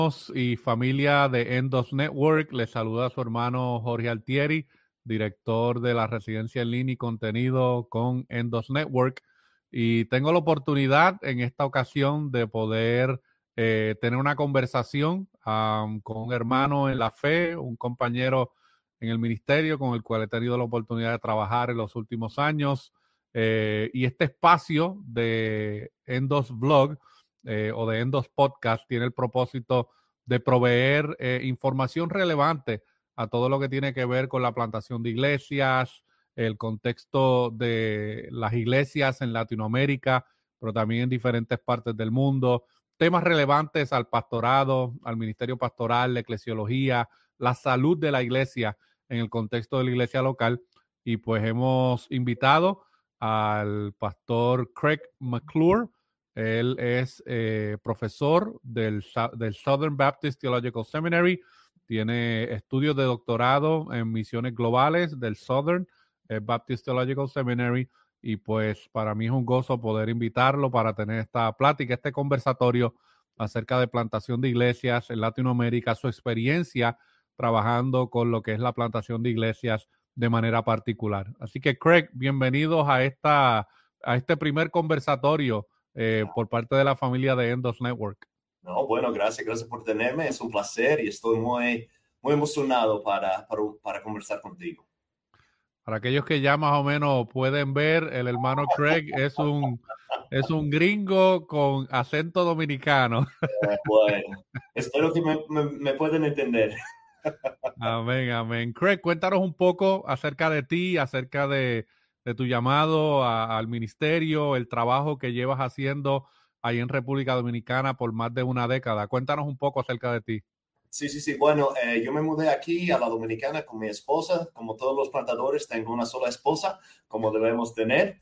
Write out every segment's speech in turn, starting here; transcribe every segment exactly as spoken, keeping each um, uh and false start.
Y familia de Endos Network, les saluda a su hermano Jorge Altieri, director de la residencia en línea y contenido con Endos Network, y tengo la oportunidad en esta ocasión de poder eh, tener una conversación um, con un hermano en la fe, un compañero en el ministerio con el cual he tenido la oportunidad de trabajar en los últimos años, eh, y este espacio de Endos Blog Eh, o de Endos Podcast tiene el propósito de proveer eh, información relevante a todo lo que tiene que ver con la plantación de iglesias, el contexto de las iglesias en Latinoamérica, pero también en diferentes partes del mundo, temas relevantes al pastorado, al ministerio pastoral, la eclesiología, la salud de la iglesia en el contexto de la iglesia local. Y pues hemos invitado al pastor Craig McClure. Él es eh, profesor del, del Southern Baptist Theological Seminary, tiene estudios de doctorado en misiones globales del Southern eh, Baptist Theological Seminary, y pues para mí es un gozo poder invitarlo para tener esta plática, este conversatorio acerca de plantación de iglesias en Latinoamérica, su experiencia trabajando con lo que es la plantación de iglesias de manera particular. Así que Craig, bienvenidos a, esta, a este primer conversatorio Eh, por parte de la familia de Endos Network. No, bueno, gracias, gracias por tenerme. Es un placer y estoy muy, muy emocionado para, para, para conversar contigo. Para aquellos que ya más o menos pueden ver, el hermano Craig es un, es un gringo con acento dominicano. Eh, bueno, espero que me, me, me puedan entender. Amén, amén. Craig, cuéntanos un poco acerca de ti, acerca de, de tu llamado a, al ministerio, el trabajo que llevas haciendo ahí en República Dominicana por más de una década. Cuéntanos un poco acerca de ti. Sí, sí, sí. Bueno, eh, yo me mudé aquí a la Dominicana con mi esposa. Como todos los plantadores, tengo una sola esposa, como debemos tener.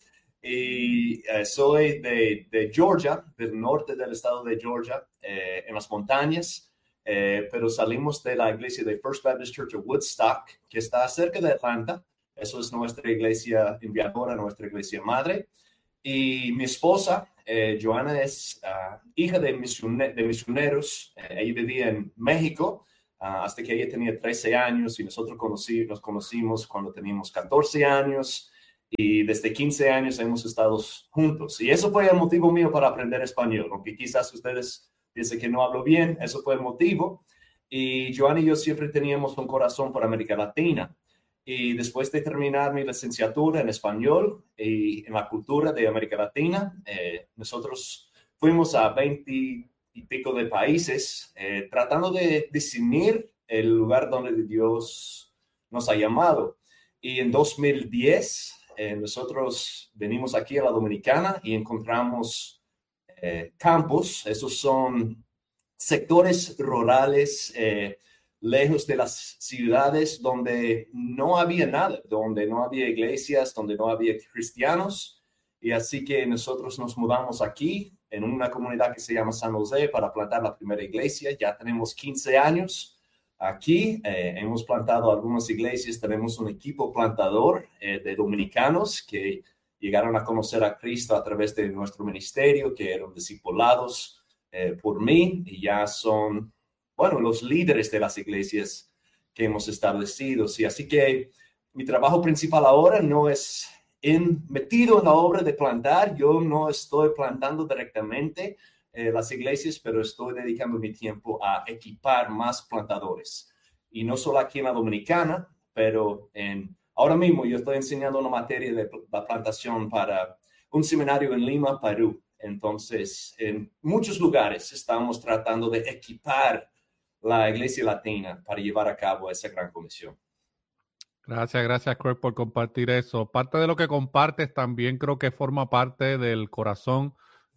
Y eh, soy de, de Georgia, del norte del estado de Georgia, eh, en las montañas. Eh, pero salimos de la iglesia de First Baptist Church of Woodstock, que está cerca de Atlanta. Eso es nuestra iglesia enviadora, nuestra iglesia madre. Y mi esposa, eh, Joana, es uh, hija de, misione de misioneros. Eh, ella vivía en México uh, hasta que ella tenía trece años, y nosotros conocí, nos conocimos cuando teníamos catorce años, y desde quince años hemos estado juntos. Y eso fue el motivo mío para aprender español, aunque quizás ustedes piensen que no hablo bien. Eso fue el motivo. Y Joana y yo siempre teníamos un corazón por América Latina. Y después de terminar mi licenciatura en español y en la cultura de América Latina, eh, nosotros fuimos a veinte y pico de países eh, tratando de definir el lugar donde Dios nos ha llamado. Y en dos mil diez eh, nosotros venimos aquí a la Dominicana y encontramos eh, campos. Esos son sectores rurales, eh, lejos de las ciudades, donde no había nada, donde no había iglesias, donde no había cristianos. Y así que nosotros nos mudamos aquí en una comunidad que se llama San José para plantar la primera iglesia. Ya tenemos quince años aquí. Eh, hemos plantado algunas iglesias. Tenemos un equipo plantador eh, de dominicanos que llegaron a conocer a Cristo a través de nuestro ministerio, que eran discipulados eh, por mí, y ya son bueno, los líderes de las iglesias que hemos establecido. Sí, así que mi trabajo principal ahora no es en, metido en la obra de plantar. Yo no estoy plantando directamente eh, las iglesias, pero estoy dedicando mi tiempo a equipar más plantadores. Y no solo aquí en la Dominicana, pero en, ahora mismo yo estoy enseñando una materia de la plantación para un seminario en Lima, Perú. Entonces, en muchos lugares estamos tratando de equipar la iglesia latina para llevar a cabo esa gran comisión. Gracias, gracias, Craig, por compartir eso. Parte de lo que compartes también creo que forma parte del corazón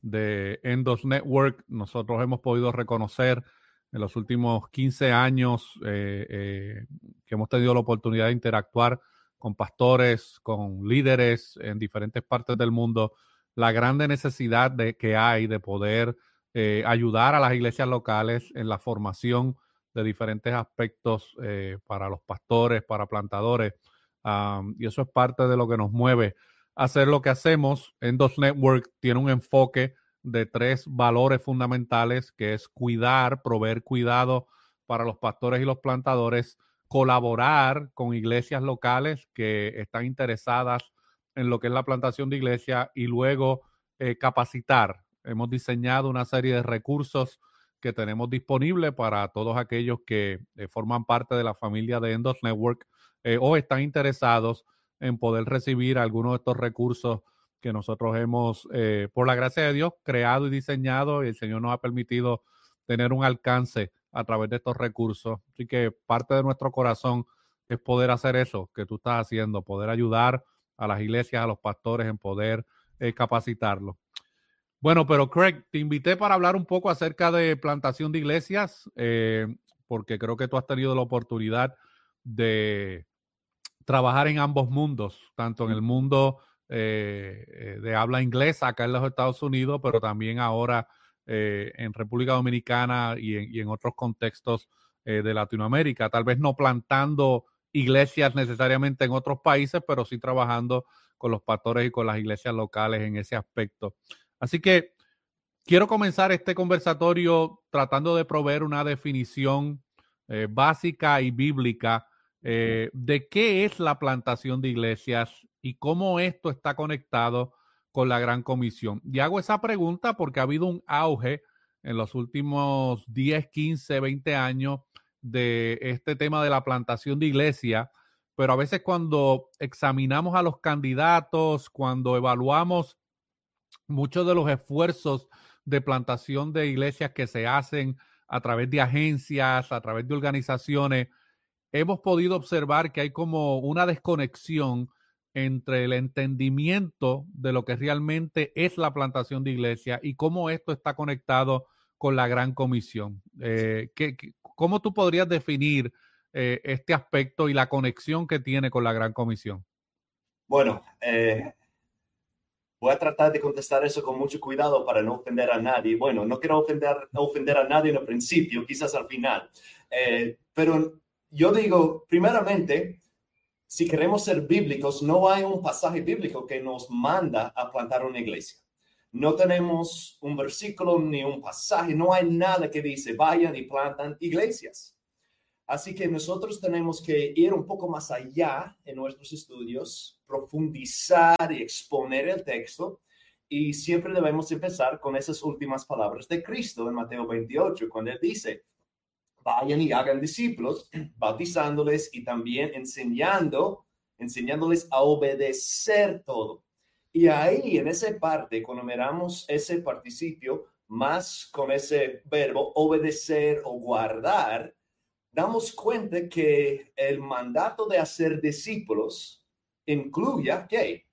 de Endos Network. Nosotros hemos podido reconocer en los últimos quince años eh, eh, que hemos tenido la oportunidad de interactuar con pastores, con líderes en diferentes partes del mundo, la grande necesidad de, que hay de poder eh, ayudar a las iglesias locales en la formación de diferentes aspectos eh, para los pastores, para plantadores, um, y eso es parte de lo que nos mueve a hacer lo que hacemos. Endos Network tiene un enfoque de tres valores fundamentales, que es cuidar, proveer cuidado para los pastores y los plantadores, colaborar con iglesias locales que están interesadas en lo que es la plantación de iglesia y luego eh, capacitar. Hemos diseñado una serie de recursos que tenemos disponibles para todos aquellos que eh, forman parte de la familia de Endos Network eh, o están interesados en poder recibir algunos de estos recursos que nosotros hemos, eh, por la gracia de Dios, creado y diseñado, y el Señor nos ha permitido tener un alcance a través de estos recursos. Así que parte de nuestro corazón es poder hacer eso que tú estás haciendo, poder ayudar a las iglesias, a los pastores en poder eh, capacitarlos. Bueno, pero Craig, te invité para hablar un poco acerca de plantación de iglesias, eh, porque creo que tú has tenido la oportunidad de trabajar en ambos mundos, tanto en el mundo eh, de habla inglesa acá en los Estados Unidos, pero también ahora eh, en República Dominicana y en, y en otros contextos eh, de Latinoamérica. Tal vez no plantando iglesias necesariamente en otros países, pero sí trabajando con los pastores y con las iglesias locales en ese aspecto. Así que quiero comenzar este conversatorio tratando de proveer una definición eh, básica y bíblica eh, de qué es la plantación de iglesias y cómo esto está conectado con la Gran Comisión. Y hago esa pregunta porque ha habido un auge en los últimos diez, quince, veinte años de este tema de la plantación de iglesia, pero a veces cuando examinamos a los candidatos, cuando evaluamos muchos de los esfuerzos de plantación de iglesias que se hacen a través de agencias, a través de organizaciones, hemos podido observar que hay como una desconexión entre el entendimiento de lo que realmente es la plantación de iglesia y cómo esto está conectado con la Gran Comisión. Eh, ¿qué, qué, ¿Cómo tú podrías definir eh, este aspecto y la conexión que tiene con la Gran Comisión? Bueno, eh, voy a tratar de contestar eso con mucho cuidado para no ofender a nadie. Bueno, no quiero ofender, ofender a nadie en el principio, quizás al final. Eh, pero yo digo, primeramente, si queremos ser bíblicos, no hay un pasaje bíblico que nos manda a plantar una iglesia. No tenemos un versículo ni un pasaje, no hay nada que dice vayan y plantan iglesias. Así que nosotros tenemos que ir un poco más allá en nuestros estudios, profundizar y exponer el texto, y siempre debemos empezar con esas últimas palabras de Cristo en Mateo veintiocho, cuando él dice, vayan y hagan discípulos, bautizándoles y también enseñando, enseñándoles a obedecer todo. Y ahí, en esa parte, cuando miramos ese participio, más con ese verbo obedecer o guardar, damos cuenta que el mandato de hacer discípulos incluye, ¿qué?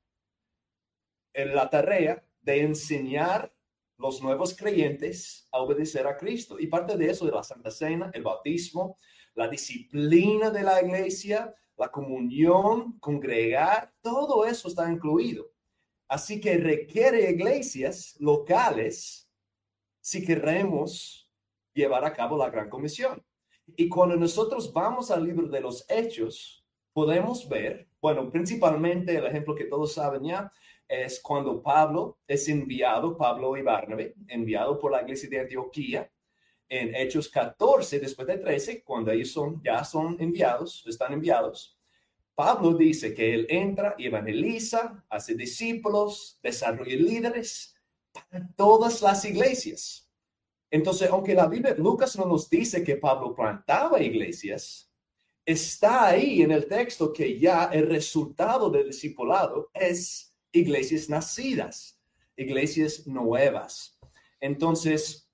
En la tarea de enseñar los nuevos creyentes a obedecer a Cristo. Y parte de eso es la Santa Cena, el bautismo, la disciplina de la iglesia, la comunión, congregar, todo eso está incluido. Así que requiere iglesias locales si queremos llevar a cabo la Gran Comisión. Y cuando nosotros vamos al libro de los Hechos, podemos ver, bueno, principalmente el ejemplo que todos saben ya, es cuando Pablo es enviado, Pablo y Bernabé, enviado por la iglesia de Antioquía, en Hechos catorce, después de trece, cuando ellos son, ya son enviados, están enviados, Pablo dice que él entra y evangeliza, hace discípulos, desarrolla líderes para todas las iglesias. Entonces, aunque la Biblia, Lucas no nos dice que Pablo plantaba iglesias, está ahí en el texto que ya el resultado del discipulado es iglesias nacidas, iglesias nuevas. Entonces,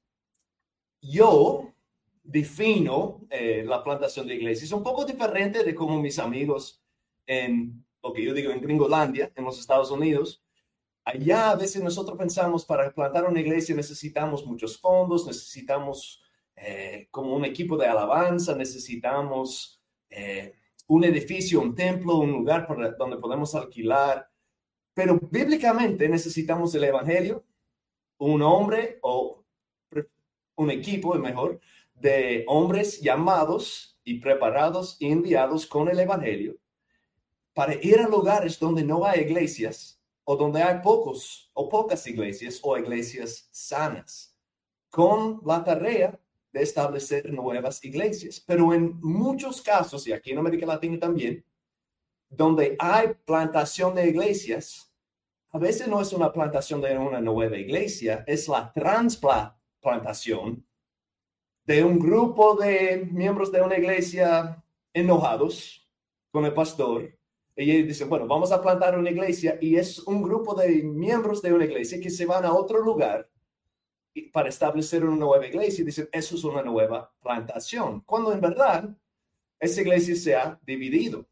yo defino eh, la plantación de iglesias un poco diferente de como mis amigos en lo que yo digo en Gringolandia, en los Estados Unidos. Allá a veces nosotros pensamos para plantar una iglesia necesitamos muchos fondos, necesitamos eh, como un equipo de alabanza, necesitamos eh, un edificio, un templo, un lugar para, donde podemos alquilar. Pero bíblicamente necesitamos el evangelio, un hombre o un equipo, mejor, de hombres llamados y preparados y enviados con el evangelio para ir a lugares donde no hay iglesias o donde hay pocos o pocas iglesias o iglesias sanas, con la tarea de establecer nuevas iglesias. Pero en muchos casos, y aquí en América Latina también, donde hay plantación de iglesias, a veces no es una plantación de una nueva iglesia, es la transplantación de un grupo de miembros de una iglesia enojados con el pastor. Y ellos dicen, bueno, vamos a plantar una iglesia, y es un grupo de miembros de una iglesia que se van a otro lugar para establecer una nueva iglesia, y dicen, eso es una nueva plantación, cuando en verdad esa iglesia se ha dividido.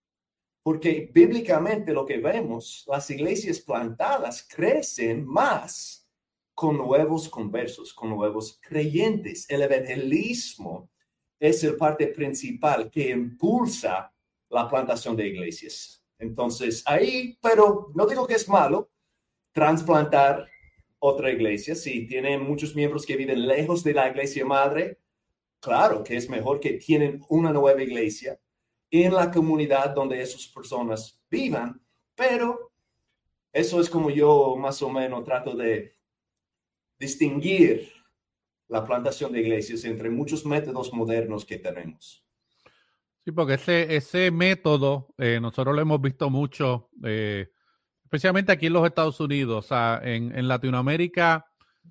Porque bíblicamente lo que vemos, las iglesias plantadas crecen más con nuevos conversos, con nuevos creyentes. El evangelismo es el parte principal que impulsa la plantación de iglesias. Entonces, ahí, pero no digo que es malo transplantar otra iglesia. Si tienen muchos miembros que viven lejos de la iglesia madre, claro que es mejor que tienen una nueva iglesia en la comunidad donde esas personas vivan, pero eso es como yo más o menos trato de distinguir la plantación de iglesias entre muchos métodos modernos que tenemos. Sí, porque ese, ese método eh, nosotros lo hemos visto mucho, eh, especialmente aquí en los Estados Unidos. O sea, en, en Latinoamérica,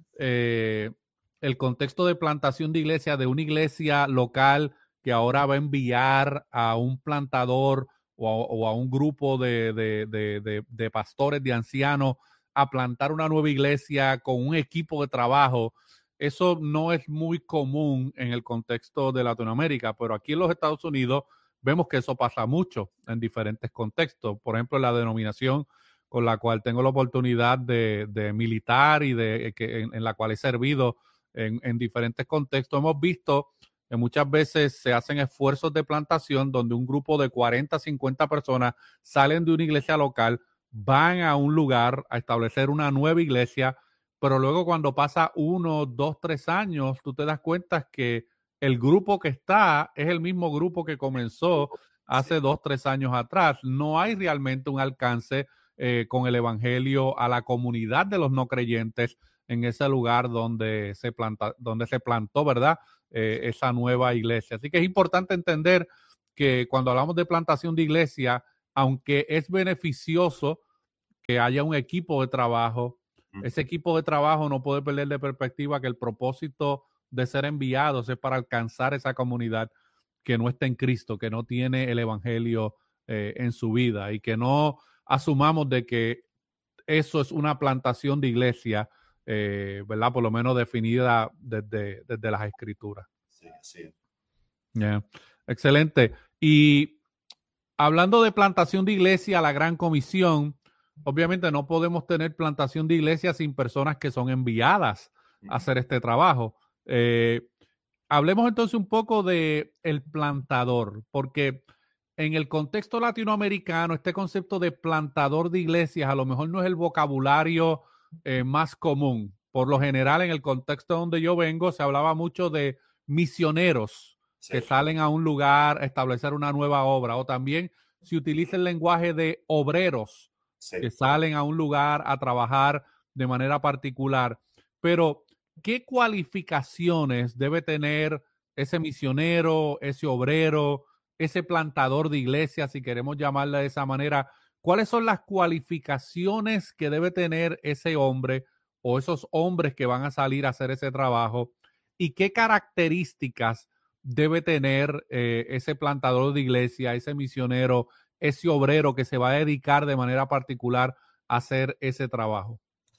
eh, el contexto de plantación de iglesia, de una iglesia local que ahora va a enviar a un plantador o a, o a un grupo de, de, de, de, de pastores, de ancianos, a plantar una nueva iglesia con un equipo de trabajo. Eso no es muy común en el contexto de Latinoamérica, pero aquí en los Estados Unidos vemos que eso pasa mucho en diferentes contextos. Por ejemplo, la denominación con la cual tengo la oportunidad de, de militar y de, que, en, en la cual he servido en, en diferentes contextos, hemos visto que muchas veces se hacen esfuerzos de plantación donde un grupo de cuarenta, cincuenta personas salen de una iglesia local, van a un lugar a establecer una nueva iglesia, pero luego cuando pasa uno, dos, tres años, tú te das cuenta que el grupo que está es el mismo grupo que comenzó hace sí. dos, tres años atrás. No hay realmente un alcance eh, con el evangelio a la comunidad de los no creyentes en ese lugar donde se planta, donde se plantó, ¿verdad? Eh, esa nueva iglesia. Así que es importante entender que cuando hablamos de plantación de iglesia, aunque es beneficioso que haya un equipo de trabajo, ese equipo de trabajo no puede perder de perspectiva que el propósito de ser enviados es para alcanzar esa comunidad que no está en Cristo, que no tiene el evangelio eh, en su vida, y que no asumamos de que eso es una plantación de iglesia, eh, ¿verdad? Por lo menos definida desde, desde las escrituras. Sí, sí. Yeah. Excelente. Y hablando de plantación de iglesia, la Gran Comisión, obviamente no podemos tener plantación de iglesia sin personas que son enviadas a hacer este trabajo. Eh, hablemos entonces un poco de el plantador, porque en el contexto latinoamericano, este concepto de plantador de iglesias a lo mejor no es el vocabulario eh, más común. Por lo general, en el contexto donde yo vengo, se hablaba mucho de misioneros sí. que salen a un lugar a establecer una nueva obra, o también se utiliza el lenguaje de obreros sí. que salen a un lugar a trabajar de manera particular. Pero, ¿qué cualificaciones debe tener ese misionero, ese obrero, ese plantador de iglesia, si queremos llamarla de esa manera? ¿Cuáles son las cualificaciones que debe tener ese hombre o esos hombres que van a salir a hacer ese trabajo? ¿Y qué características debe tener eh, ese plantador de iglesia, ese misionero, ese obrero que se va a dedicar de manera particular a hacer ese trabajo?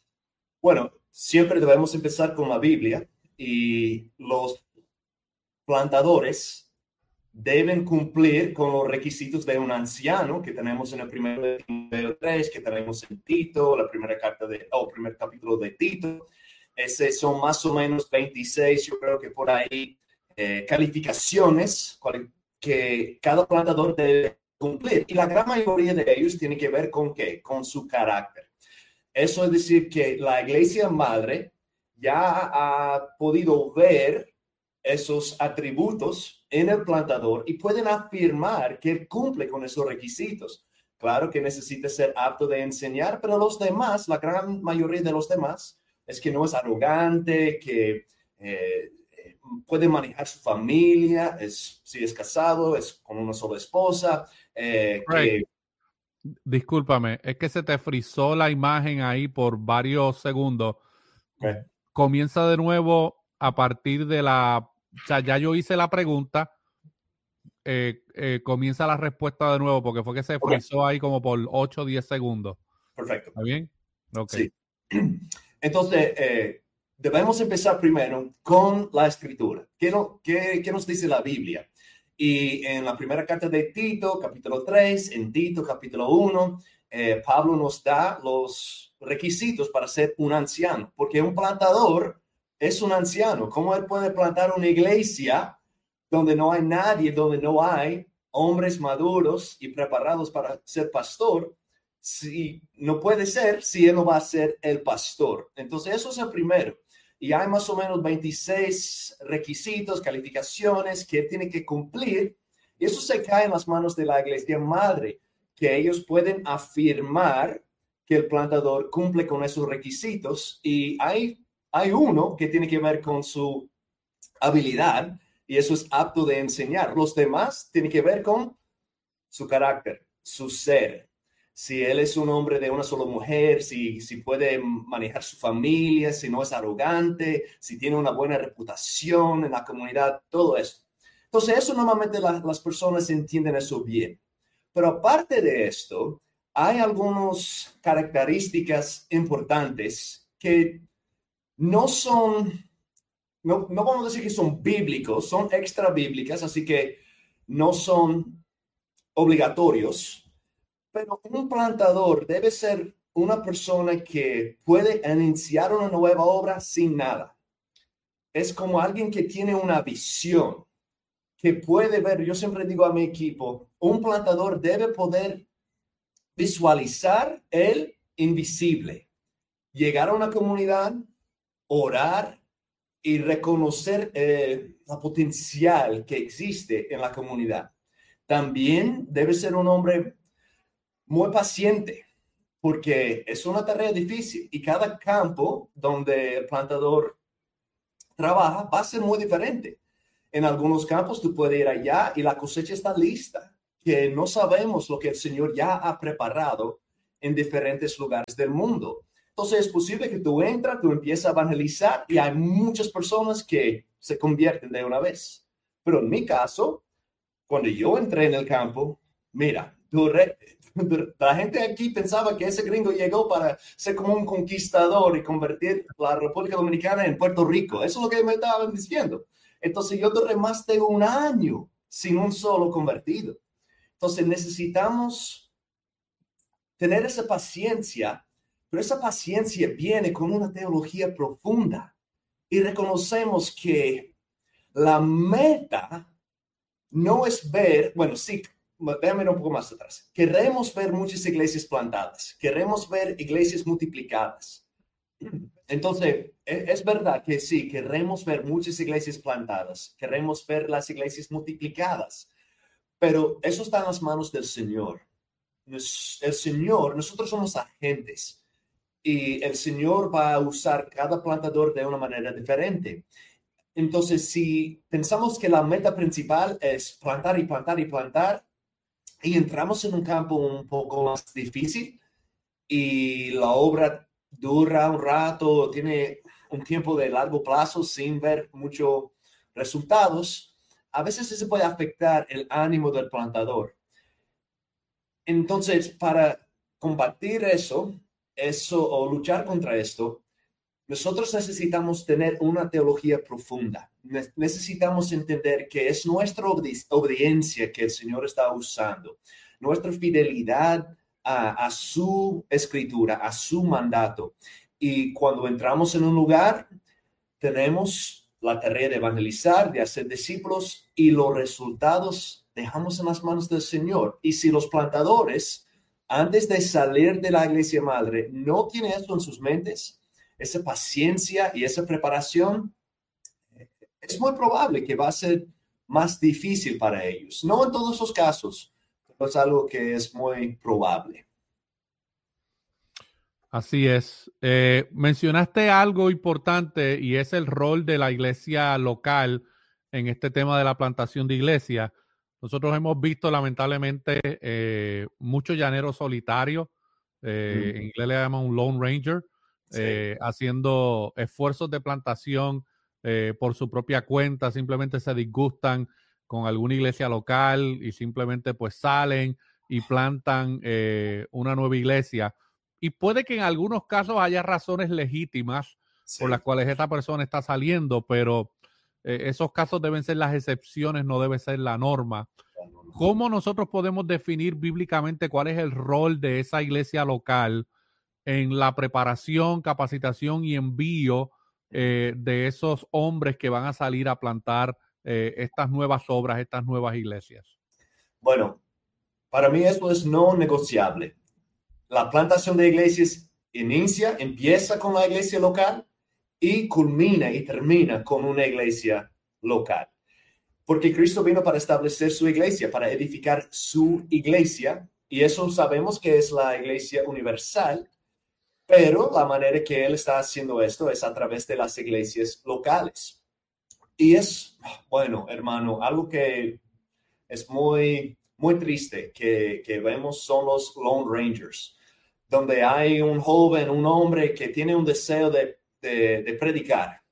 Bueno, siempre debemos empezar con la Biblia, y los plantadores deben cumplir con los requisitos de un anciano que tenemos en el primero de Timoteo tres, que tenemos en Tito, la primera carta de, o oh, primer capítulo de Tito. Ese son más o menos veintiséis, yo creo que por ahí, eh, calificaciones que cada plantador debe cumplir. Y la gran mayoría de ellos tiene que ver con qué, con su carácter. Eso es decir, que la iglesia madre ya ha podido ver esos atributos en el plantador y pueden afirmar que él cumple con esos requisitos. Claro que necesita ser apto de enseñar, pero los demás, la gran mayoría de los demás, es que no es arrogante, que eh, puede manejar su familia, es, si es casado, es con una sola esposa. Eh, que... Discúlpame, es que se te frizó la imagen ahí por varios segundos. Okay. Comienza de nuevo a partir de la... O sea, ya yo hice la pregunta. Eh, eh, comienza la respuesta de nuevo porque fue que se Okay. frizó ahí como por ocho o diez segundos. Perfecto. ¿Está bien? Ok. Sí. Entonces, eh, debemos empezar primero con la escritura. ¿Qué, no, qué, ¿Qué nos dice la Biblia? Y en la primera carta de Tito, capítulo tres, en Tito, capítulo uno, eh, Pablo nos da los requisitos para ser un anciano, porque un plantador es un anciano. ¿Cómo él puede plantar una iglesia donde no hay nadie, donde no hay hombres maduros y preparados para ser pastor? Si no puede ser, si él no va a ser el pastor. Entonces, eso es el primero. Y hay más o menos veintiséis requisitos, calificaciones que él tiene que cumplir. Y eso se cae en las manos de la iglesia madre, que ellos pueden afirmar que el plantador cumple con esos requisitos. Y hay, hay uno que tiene que ver con su habilidad, y eso es apto de enseñar. Los demás tienen que ver con su carácter, su ser. Si él es un hombre de una sola mujer, si, si puede manejar su familia, si no es arrogante, si tiene una buena reputación en la comunidad, todo eso. Entonces, eso normalmente la, las personas entienden eso bien. Pero aparte de esto, hay algunas características importantes que no son, no, no vamos a decir que son bíblicos, son extra bíblicas, así que no son obligatorios. Pero un plantador debe ser una persona que puede iniciar una nueva obra sin nada. Es como alguien que tiene una visión, que puede ver. Yo siempre digo a mi equipo, un plantador debe poder visualizar el invisible, llegar a una comunidad, orar y reconocer eh, la potencial que existe en la comunidad. También debe ser un hombre muy paciente, porque es una tarea difícil y cada campo donde el plantador trabaja va a ser muy diferente. En algunos campos tú puedes ir allá y la cosecha está lista, que no sabemos lo que el Señor ya ha preparado en diferentes lugares del mundo. Entonces es posible que tú entras, tú empiezas a evangelizar y hay muchas personas que se convierten de una vez. Pero en mi caso, cuando yo entré en el campo, mira, duré, la gente aquí pensaba que ese gringo llegó para ser como un conquistador y convertir la República Dominicana en Puerto Rico. Eso es lo que me estaban diciendo. Entonces yo duré más de un año sin un solo convertido. Entonces necesitamos tener esa paciencia, pero esa paciencia viene con una teología profunda y reconocemos que la meta no es ver, bueno, sí, déjame ir un poco más atrás. Queremos ver muchas iglesias plantadas. Queremos ver iglesias multiplicadas. Entonces, es verdad que sí, queremos ver muchas iglesias plantadas. Queremos ver las iglesias multiplicadas. Pero eso está en las manos del Señor. El Señor, nosotros somos agentes. Y el Señor va a usar cada plantador de una manera diferente. Entonces, si pensamos que la meta principal es plantar y plantar y plantar, y entramos en un campo un poco más difícil y la obra dura un rato, tiene un tiempo de largo plazo sin ver muchos resultados, a veces se puede afectar el ánimo del plantador. Entonces, para combatir eso, eso o luchar contra esto, nosotros necesitamos tener una teología profunda. Necesitamos entender que es nuestra obedi- obediencia que el Señor está usando, nuestra fidelidad a, a su escritura, a su mandato. Y cuando entramos en un lugar, tenemos la tarea de evangelizar, de hacer discípulos, y los resultados dejamos en las manos del Señor. Y si los plantadores, antes de salir de la iglesia madre, no tienen esto en sus mentes, esa paciencia y esa preparación, es muy probable que va a ser más difícil para ellos. No en todos los casos, es algo que es muy probable. Así es. Eh, mencionaste algo importante y es el rol de la iglesia local en este tema de la plantación de iglesia. Nosotros hemos visto lamentablemente eh, muchos llaneros solitarios, eh, mm. en inglés le llaman un Lone Ranger, eh, sí. haciendo esfuerzos de plantación eh, por su propia cuenta, simplemente se disgustan con alguna iglesia local y simplemente pues salen y plantan eh, una nueva iglesia. Y puede que en algunos casos haya razones legítimas sí. por las cuales esa persona está saliendo, pero eh, esos casos deben ser las excepciones, no debe ser la norma. ¿Cómo nosotros podemos definir bíblicamente cuál es el rol de esa iglesia local en la preparación, capacitación y envío eh, de esos hombres que van a salir a plantar eh, estas nuevas obras, estas nuevas iglesias? Bueno, para mí esto es no negociable. La plantación de iglesias inicia, empieza con la iglesia local y culmina y termina con una iglesia local. Porque Cristo vino para establecer su iglesia, para edificar su iglesia, y eso sabemos que es la iglesia universal, pero la manera que Él está haciendo esto es a través de las iglesias locales. Y es, bueno, hermano, algo que es muy, muy triste que, que vemos son los Lone Rangers, donde hay un joven, un hombre que tiene un deseo de, de, de predicar.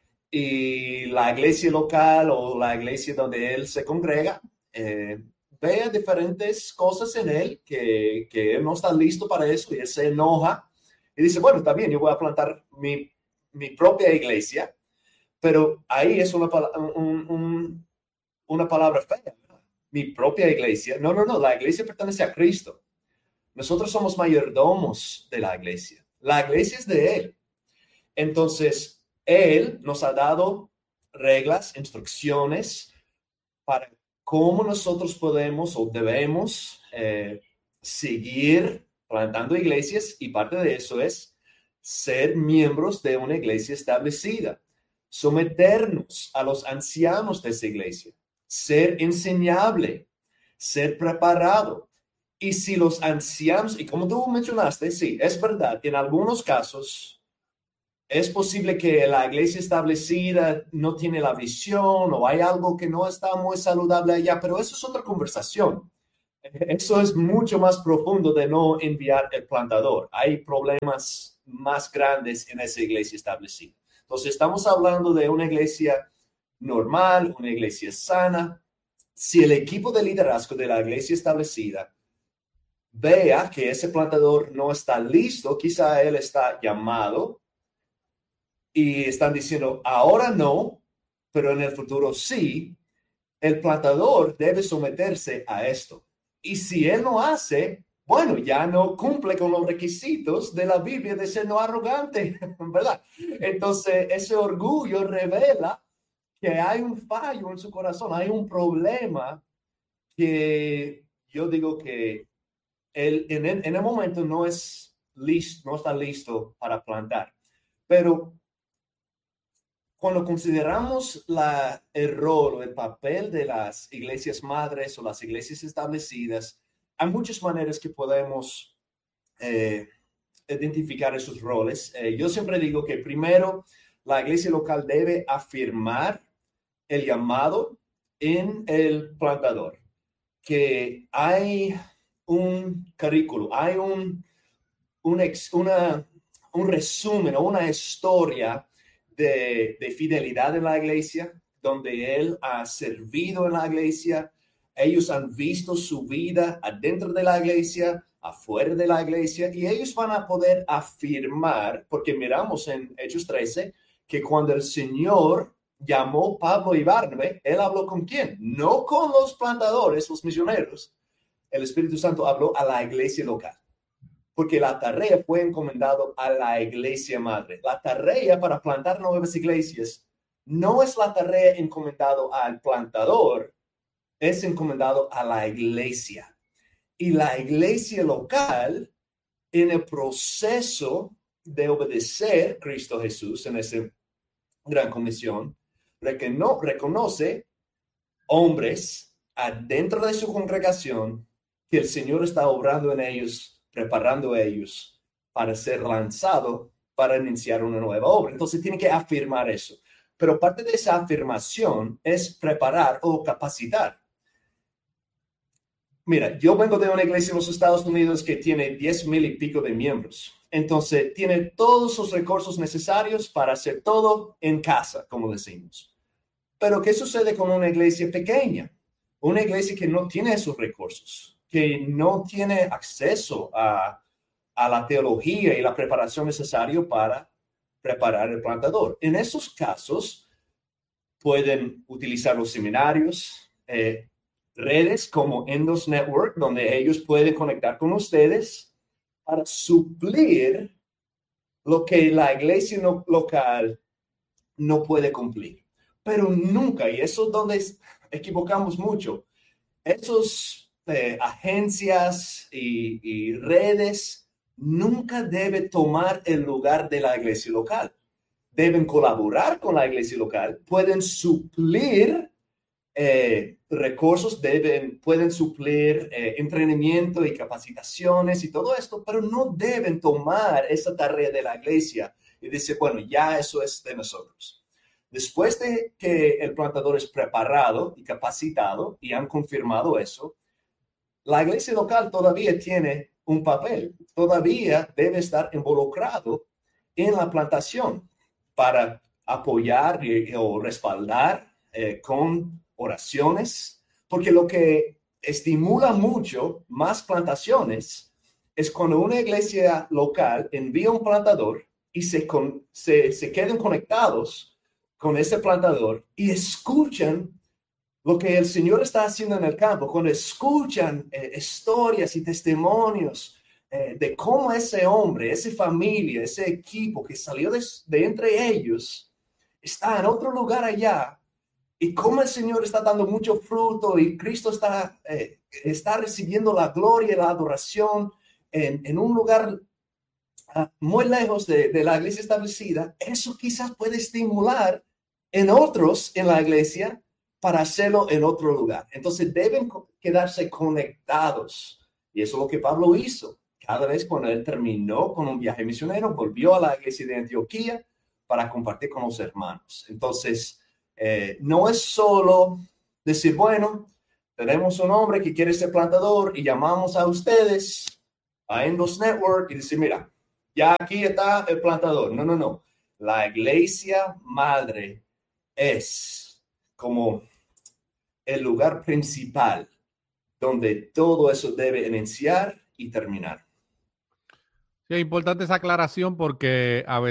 Y la iglesia local o la iglesia donde él se congrega eh, ve diferentes cosas en él que, que él no está listo para eso y él se enoja y dice, bueno, está bien, yo voy a plantar mi, mi propia iglesia, pero ahí es una, un, un, una palabra fea, ¿verdad? Mi propia iglesia. No, no, no, la iglesia pertenece a Cristo. Nosotros somos mayordomos de la iglesia. La iglesia es de Él. Entonces, Él nos ha dado reglas, instrucciones para cómo nosotros podemos o debemos eh, seguir plantando iglesias, y parte de eso es ser miembros de una iglesia establecida, someternos a los ancianos de esa iglesia, ser enseñable, ser preparado. Y si los ancianos, y como tú mencionaste, sí, es verdad, en algunos casos es posible que la iglesia establecida no tiene la visión o hay algo que no está muy saludable allá, pero eso es otra conversación. Eso es mucho más profundo de no enviar el plantador. Hay problemas más grandes en esa iglesia establecida. Entonces, estamos hablando de una iglesia normal, una iglesia sana. Si el equipo de liderazgo de la iglesia establecida vea que ese plantador no está listo, quizá él está llamado y están diciendo, ahora no, pero en el futuro sí, el plantador debe someterse a esto. Y si él no hace, bueno, ya no cumple con los requisitos de la Biblia de ser no arrogante, ¿verdad? Entonces, ese orgullo revela que hay un fallo en su corazón, hay un problema que yo digo que él en el, en el momento no es listo, no está listo para plantar. Pero cuando consideramos la, el rol o el papel de las iglesias madres o las iglesias establecidas, hay muchas maneras que podemos eh, identificar esos roles. Eh, yo siempre digo que primero la iglesia local debe afirmar el llamado en el plantador, que hay un currículo, hay un, un, ex, una, un resumen o una historia De, de fidelidad en la iglesia, donde él ha servido en la iglesia, ellos han visto su vida adentro de la iglesia, afuera de la iglesia, y ellos van a poder afirmar, porque miramos en Hechos trece, que cuando el Señor llamó Pablo y Bernabé, él habló ¿con quién? No con los plantadores, los misioneros. El Espíritu Santo habló a la iglesia local, porque la tarea fue encomendado a la iglesia madre. La tarea para plantar nuevas iglesias no es la tarea encomendado al plantador, es encomendado a la iglesia. Y la iglesia local, en el proceso de obedecer a Cristo Jesús en esa gran comisión, reconoce hombres adentro de su congregación que el Señor está obrando en ellos, preparando a ellos para ser lanzado, para iniciar una nueva obra. Entonces tiene que afirmar eso. Pero parte de esa afirmación es preparar o capacitar. Mira, yo vengo de una iglesia en los Estados Unidos que tiene diez mil y pico de miembros. Entonces, tiene todos los recursos necesarios para hacer todo en casa, como decimos. Pero, ¿qué sucede con una iglesia pequeña? Una iglesia que no tiene esos recursos, que no tiene acceso a, a la teología y la preparación necesaria para preparar el plantador. En esos casos, pueden utilizar los seminarios, eh, redes como Endos Network, donde ellos pueden conectar con ustedes para suplir lo que la iglesia no, local no puede cumplir. Pero nunca, y eso es donde equivocamos mucho, esos eh, agencias y, y redes nunca deben tomar el lugar de la iglesia local. Deben colaborar con la iglesia local, pueden suplir eh, recursos, deben, pueden suplir eh, entrenamiento y capacitaciones y todo esto, pero no deben tomar esa tarea de la iglesia y decir, bueno, ya eso es de nosotros. Después de que el plantador es preparado y capacitado y han confirmado eso, la iglesia local todavía tiene un papel, todavía debe estar involucrado en la plantación para apoyar y, o respaldar eh, con oraciones, porque lo que estimula mucho más plantaciones es cuando una iglesia local envía un plantador y se, con, se, se quedan conectados con ese plantador y escuchan lo que el Señor está haciendo en el campo, cuando escuchan eh, historias y testimonios eh, de cómo ese hombre, esa familia, ese equipo que salió de, de entre ellos, está en otro lugar allá, y cómo el Señor está dando mucho fruto y Cristo está, eh, está recibiendo la gloria y la adoración en, en un lugar uh, muy lejos de, de la iglesia establecida. Eso quizás puede estimular en otros en la iglesia para hacerlo en otro lugar. Entonces deben quedarse conectados. Y eso es lo que Pablo hizo. Cada vez cuando él terminó con un viaje misionero, volvió a la iglesia de Antioquía para compartir con los hermanos. Entonces, eh, no es solo decir, bueno, tenemos un hombre que quiere ser plantador y llamamos a ustedes a Endos Network y decir, mira, ya aquí está el plantador. No, no, no. La iglesia madre es como el lugar principal donde todo eso debe iniciar y terminar. Sí, es importante esa aclaración porque a veces